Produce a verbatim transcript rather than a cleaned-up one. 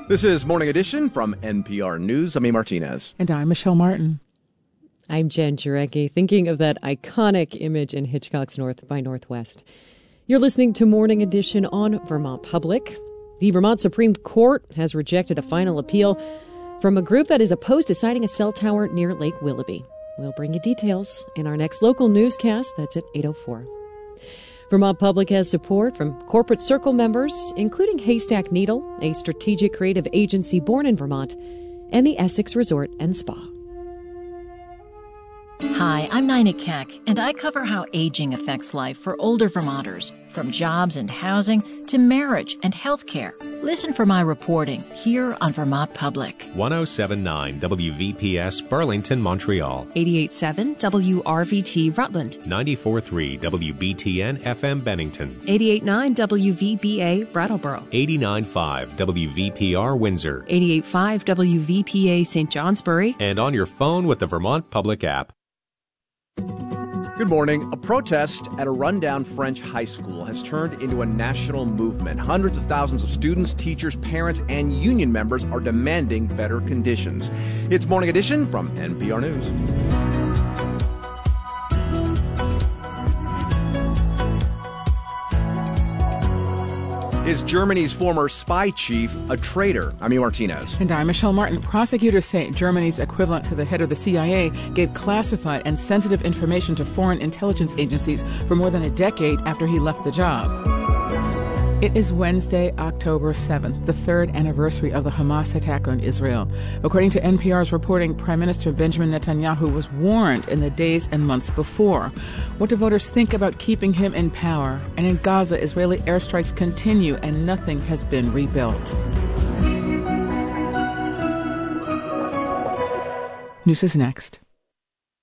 This is Morning Edition from N P R News. I'm A. Martinez. And I'm Michelle Martin. I'm Jen Jarecki, thinking of that iconic image in Hitchcock's North by Northwest. You're listening to Morning Edition on Vermont Public. The Vermont Supreme Court has rejected a final appeal from a group that is opposed to siting a cell tower near Lake Willoughby. We'll bring you details in our next local newscast. That's at eight oh four. Vermont Public has support from Corporate Circle members, including Haystack Needle, a strategic creative agency born in Vermont, and the Essex Resort and Spa. Hi, I'm Nina Keck, and I cover how aging affects life for older Vermonters, from jobs and housing to marriage and health care. Listen for my reporting here on Vermont Public. one oh seven point nine W V P S Burlington, Montreal. eighty-eight point seven W R V T Rutland. ninety-four point three W B T N F M Bennington. eighty-eight point nine W V B A Brattleboro. eighty-nine point five W V P R Windsor. eighty-eight point five W V P A Saint Johnsbury. And on your phone with the Vermont Public app. Good morning. A protest at a rundown French high school has turned into a national movement. Hundreds of thousands of students, teachers, parents, and union members are demanding better conditions. It's Morning Edition from N P R News. Is Germany's former spy chief a traitor? I'm E. Martinez. And I'm Michelle Martin. Prosecutors say Germany's equivalent to the head of the C I A gave classified and sensitive information to foreign intelligence agencies for more than a decade after he left the job. It is Wednesday, October seventh, the third anniversary of the Hamas attack on Israel. According to N P R's reporting, Prime Minister Benjamin Netanyahu was warned in the days and months before. What do voters think about keeping him in power? And in Gaza, Israeli airstrikes continue and nothing has been rebuilt. News is next.